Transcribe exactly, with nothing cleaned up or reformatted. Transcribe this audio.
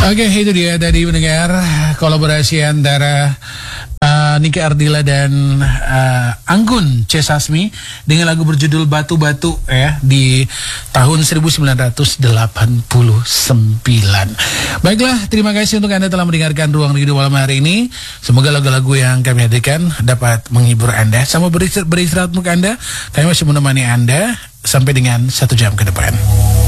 Oke, itu dia tadi mendengar kolaborasi antara uh, Nike Ardila dan uh, Anggun C. Sasmi dengan lagu berjudul Batu-Batu ya di tahun seribu sembilan ratus delapan puluh sembilan. Baiklah, terima kasih untuk Anda telah mendengarkan Ruang Rindu malam hari ini. Semoga lagu-lagu yang kami hadirkan dapat menghibur Anda. Sama beristirahat, beristirahat untuk Anda. Kami masih menemani Anda sampai dengan satu jam ke depan.